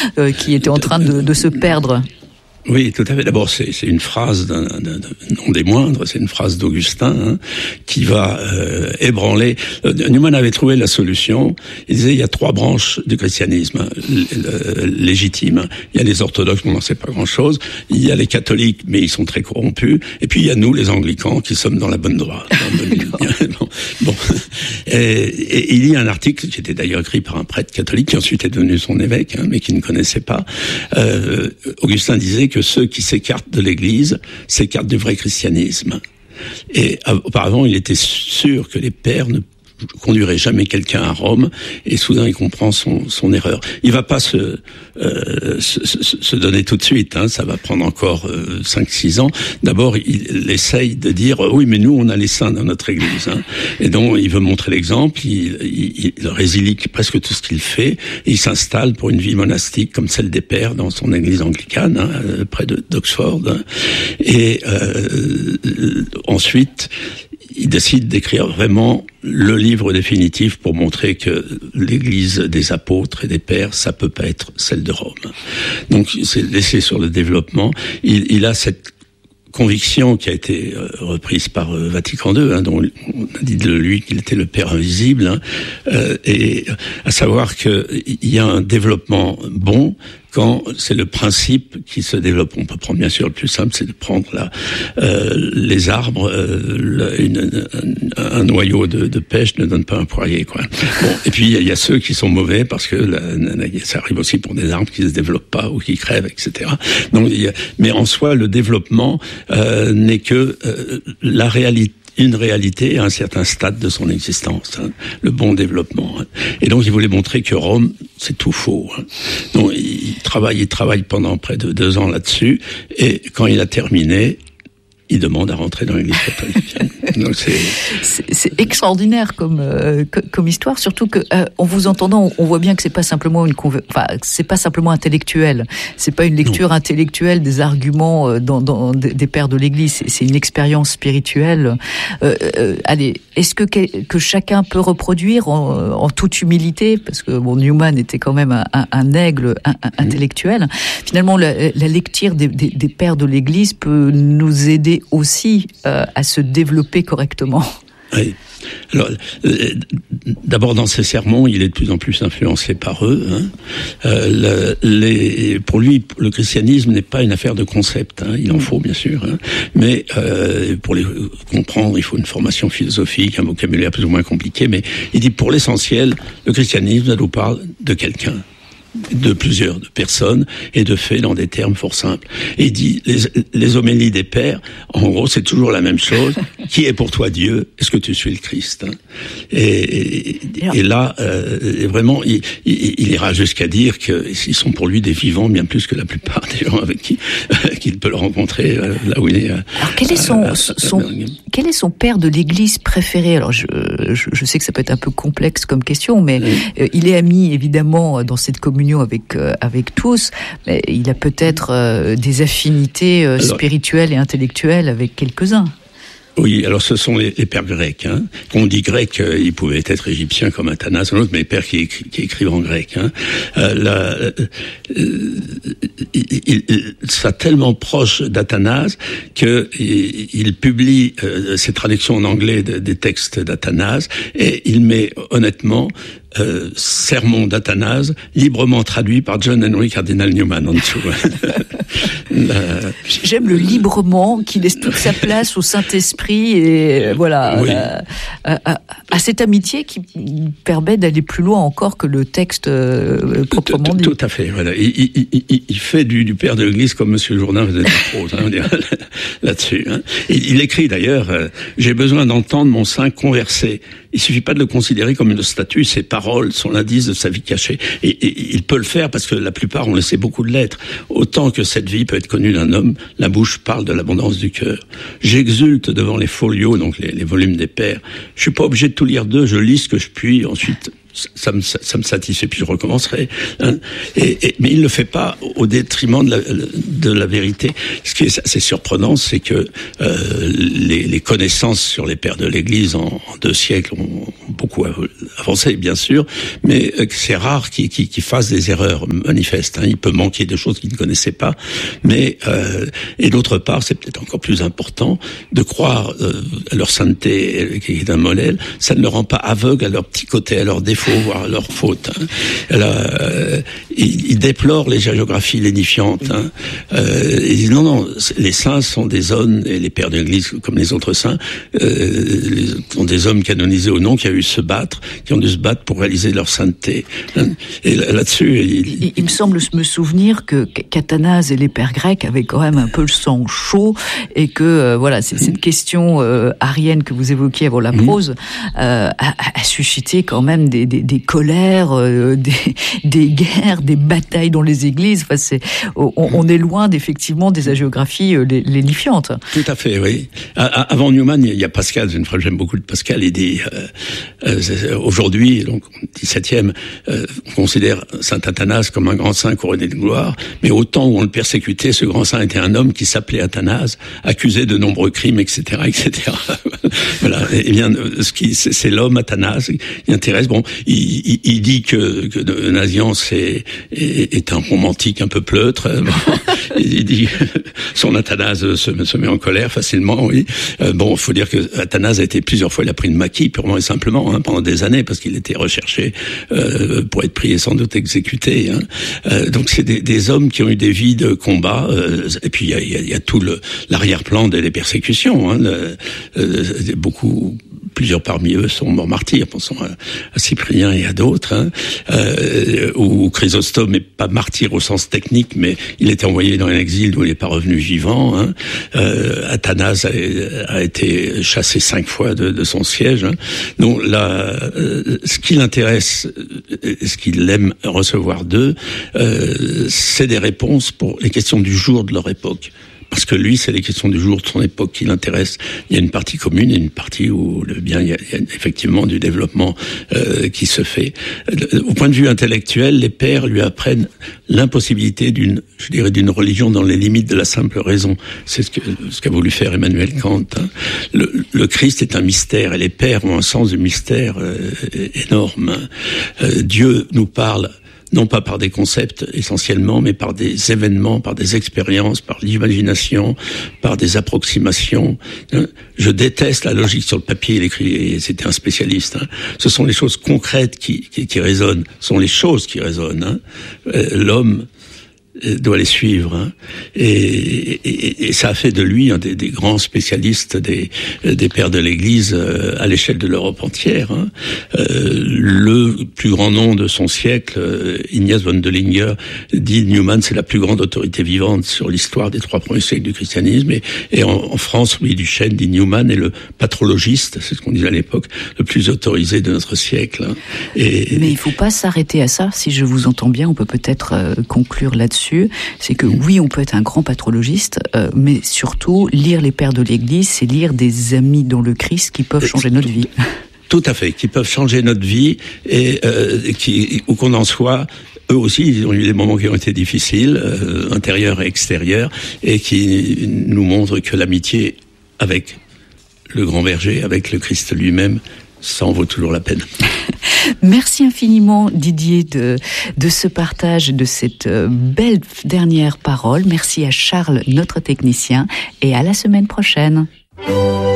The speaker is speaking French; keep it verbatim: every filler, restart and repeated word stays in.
euh, qui était en train de, de se perdre. Oui, tout à fait. D'abord, c'est, c'est une phrase, d'un, d'un, d'un, non des moindres, c'est une phrase d'Augustin hein, qui va euh, ébranler. Euh, Newman avait trouvé la solution. Il disait il y a trois branches du christianisme hein, légitimes. Il y a les orthodoxes, on n'en sait pas grand-chose. Il y a les catholiques, mais ils sont très corrompus. Et puis il y a nous, les anglicans, qui sommes dans la bonne droite. bon, bon. Et, et il y a un article qui était d'ailleurs écrit par un prêtre catholique qui ensuite est devenu son évêque, hein, mais qui ne connaissait pas. Euh, Augustin disait que ceux qui s'écartent de l'Église s'écartent du vrai christianisme. Et auparavant, il était sûr que les pères ne conduirait jamais quelqu'un à Rome, et soudain il comprend son, son erreur. Il va pas se, euh, se, se, se donner tout de suite, hein, ça va prendre encore euh, cinq six ans. D'abord, il, il essaye de dire euh, oui, mais nous on a les saints dans notre église, hein. Et donc il veut montrer l'exemple, il, il, il résilie presque tout ce qu'il fait, et il s'installe pour une vie monastique comme celle des pères dans son église anglicane, hein, près de, d'Oxford, hein. Et euh, ensuite il décide d'écrire vraiment le livre définitif pour montrer que l'église des apôtres et des pères, ça peut pas être celle de Rome. Donc, c'est laissé sur le développement. Il, il a cette conviction qui a été euh, reprise par euh, Vatican deux, hein, dont on a dit de lui qu'il était le Père invisible, hein, euh, et à savoir qu'il y a un développement bon quand c'est le principe qui se développe. On peut prendre, bien sûr, le plus simple, c'est de prendre la, euh, les arbres. Euh, le, une, un, un noyau de, de pêche ne donne pas un poirier, quoi. Bon, et puis il y, y a ceux qui sont mauvais parce que la, la, ça arrive aussi pour des arbres qui se développent pas ou qui crèvent, et cetera. Donc, il y a, mais en soi, le développement euh, n'est que euh, la réalité. Une réalité à un certain stade de son existence, hein, le bon développement. Hein. Et donc, il voulait montrer que Rome, c'est tout faux. Hein. Donc, il travaille, il travaille pendant près de deux ans là-dessus, et quand il a terminé, il demande à rentrer dans l'Église catholique. Donc c'est... c'est c'est extraordinaire comme euh, comme histoire, surtout que euh, en vous entendant, on voit bien que c'est pas simplement une conver... enfin c'est pas simplement intellectuel, c'est pas une lecture non. intellectuelle des arguments euh, dans, dans des pères de l'Église, c'est, c'est une expérience spirituelle. Euh, euh, allez, est-ce que que chacun peut reproduire en, en toute humilité, parce que bon, Newman était quand même un, un, un aigle un, un intellectuel. Finalement, la, la lecture des, des, des pères de l'Église peut nous aider aussi euh, à se développer correctement. Oui. Alors, euh, d'abord dans ses sermons, il est de plus en plus influencé par eux. Hein. Euh, le, les, pour lui, le christianisme n'est pas une affaire de concept. Hein. Il en faut bien sûr, hein. Mais euh, pour les comprendre, il faut une formation philosophique, un vocabulaire plus ou moins compliqué. Mais il dit pour l'essentiel, le christianisme, ça nous parle de quelqu'un. De plusieurs de personnes et de faits dans des termes fort simples. Et il dit, les, les homélies des pères, en gros, c'est toujours la même chose. Qui est pour toi Dieu? Est-ce que tu suis le Christ? Et, et, et là, euh, vraiment, il, il, il ira jusqu'à dire qu'ils sont pour lui des vivants, bien plus que la plupart des gens avec qui qu'il peut le rencontrer là où il est. Alors, quel est son, à, son à quel est son père de l'Église préféré? Alors, je, je, je sais que ça peut être un peu complexe comme question, mais oui. euh, il est ami, évidemment, dans cette communauté avec euh, avec tous, mais il a peut-être euh, des affinités euh, alors, spirituelles et intellectuelles avec quelques-uns. Oui, alors ce sont les, les pères grecs. Hein. Quand on dit grec, euh, ils pouvaient être égyptiens comme Athanas ou l'autre, mais les pères qui, écri- qui écrivent en grec. Hein. Euh, la, euh, il, il, il, ça tellement proche d'Athanas que il, il publie euh, ses traductions en anglais de, des textes d'Athanas, et il met honnêtement Euh, sermon d'Athanase, librement traduit par John Henry Cardinal Newman en dessous. La... J'aime le librement qui laisse toute sa place au Saint-Esprit et voilà, oui. à, à, à cette amitié qui permet d'aller plus loin encore que le texte euh, proprement dit. Tout, tout à fait. Voilà. Il, il, il, il fait du, du père de l'Église comme Monsieur Jourdain faisait de la prose, hein, là-dessus. Hein. Il, il écrit d'ailleurs euh, « J'ai besoin d'entendre mon saint converser ». Il suffit pas de le considérer comme une statue, ses paroles sont l'indice de sa vie cachée. Et, et il peut le faire parce que la plupart ont laissé beaucoup de lettres. Autant que cette vie peut être connue d'un homme, la bouche parle de l'abondance du cœur. J'exulte devant les folios, donc les, les volumes des pères. Je suis pas obligé de tout lire d'eux, je lis ce que je puis, ensuite ça me, ça me satisfait, puis je recommencerai. Hein. Et, et, mais il ne le fait pas au détriment de la, de la vérité. Ce qui est assez surprenant, c'est que euh, les, les connaissances sur les pères de l'Église en, en deux siècles ont beaucoup avancé, bien sûr, mais c'est rare qu'ils, qu'ils, qu'ils fassent des erreurs manifestes. Hein. Il peut manquer de choses qu'ils ne connaissaient pas, mais euh, et d'autre part, c'est peut-être encore plus important de croire euh, à leur sainteté, qui est un modèle. Ça ne le rend pas aveugle à leur petit côté, à leurs défauts, voire à leurs fautes. Hein. Là, euh, il, il déplore les géographies lénifiantes. Hein. Euh, il dit non, non, les saints sont des hommes, et les pères de l'Église, comme les autres saints, euh, les, sont des hommes canonisés ou non, qui ont eu se battre, qui ont dû se battre pour réaliser leur sainteté. Hein. Et là-dessus, il, il, il me semble me souvenir que qu'Athanase et les pères grecs avaient quand même un peu le sang chaud, et que euh, voilà, c'est, cette question euh, arienne que vous évoquiez avant la pause euh, a, a suscité quand même des, des, des colères, euh, des, des guerres, des batailles dans les églises. Enfin, c'est, on, on est loin d'effectivement des hagiographies euh, lénifiantes. Tout à fait, oui. Avant Newman, il y a Pascal. Une phrase que j'aime beaucoup de Pascal. Il dit euh, euh, aujourd'hui, donc dix-septième, euh, on considère saint Athanase comme un grand saint couronné de gloire, mais au temps où on le persécutait, ce grand saint était un homme qui s'appelait Athanase, accusé de nombreux crimes, et cetera, et cetera. Voilà. Et bien, ce qui, c'est, c'est l'homme Athanase qui intéresse. Bon, il, il, il dit que, que Nazianze est, est, est un romantique un peu pleutre. Bon, il dit son Athanase se, se met en colère facilement. Oui. Bon, il faut dire que Athanase a été plusieurs fois, il a pris une maquille purement et simplement hein, pendant des années parce qu'il était recherché euh, pour être pris et sans doute exécuté. Hein. Euh, donc c'est des, des hommes qui ont eu des vies de combat. Euh, et puis il y a, y, a, y a tout le, l'arrière-plan des, des persécutions. Hein, le, euh, beaucoup, plusieurs parmi eux sont morts martyrs. Pensons à, à Cyprien et à d'autres. Hein, euh, où Chrysostome n'est pas martyr au sens technique, mais il était envoyé dans un exil d'où il n'est pas revenu vivant. Hein. Euh, Athanase a, a été chassé cinq fois de, de son siège. Hein. Donc là, euh, ce qui l'intéresse, ce qu'il aime recevoir d'eux, euh, c'est des réponses pour les questions du jour de leur époque. Parce que lui, c'est les questions du jour de son époque qui l'intéressent. Il y a une partie commune et une partie où, le bien, il y a, il y a effectivement du développement euh, qui se fait. Au point de vue intellectuel, les pères lui apprennent l'impossibilité d'une, je dirais, d'une religion dans les limites de la simple raison. C'est ce que ce qu'a voulu faire Emmanuel Kant. Hein. Le, le Christ est un mystère et les pères ont un sens du mystère euh, énorme. Euh, Dieu nous parle non pas par des concepts essentiellement, mais par des événements, par des expériences, par l'imagination, par des approximations. Je déteste la logique sur le papier, il écrit, c'était un spécialiste. Hein. Ce sont les choses concrètes qui, qui, qui résonnent, ce sont les choses qui résonnent. Hein. L'homme doit les suivre, hein. et, et, et ça a fait de lui un des, des grands spécialistes des, des pères de l'Église euh, à l'échelle de l'Europe entière. Hein. Euh, le plus grand nom de son siècle, euh, Ignaz von Döllinger, dit Newman c'est la plus grande autorité vivante sur l'histoire des trois premiers siècles du christianisme, et, et en, en France, Louis Duchesne dit Newman est le patrologiste, c'est ce qu'on disait à l'époque, le plus autorisé de notre siècle. Hein. Et, Mais il ne faut pas s'arrêter à ça, si je vous entends bien, on peut peut-être euh, conclure là-dessus. C'est que oui, on peut être un grand patrologiste, euh, mais surtout, lire les pères de l'Église, c'est lire des amis dans le Christ qui peuvent changer notre vie. Tout à fait, qui peuvent changer notre vie, et euh, qui, où qu'on en soit, eux aussi, ils ont eu des moments qui ont été difficiles, euh, intérieurs et extérieurs, et qui nous montrent que l'amitié avec le grand berger, avec le Christ lui-même, ça en vaut toujours la peine. Merci infiniment Didier de, de ce partage, de cette belle dernière parole. Merci à Charles, notre technicien, et à la semaine prochaine.